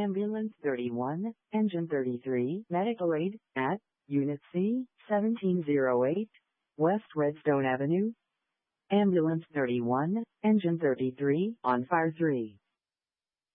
Ambulance 31, Engine 33, Medical Aid, at Unit C, 1708, West Redstone Avenue. Ambulance 31, Engine 33, on Fire 3.